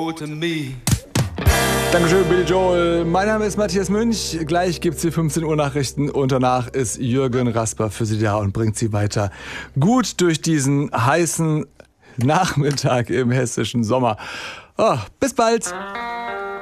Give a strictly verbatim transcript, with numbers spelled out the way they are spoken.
Joel to me. Dankeschön, Billy Joel. Mein Name ist Matthias Münch. Gleich gibt's die fünfzehn Uhr Nachrichten und danach ist Jürgen Rasper für Sie da und bringt Sie weiter gut durch diesen heißen Nachmittag im hessischen Sommer. Oh, bis bald.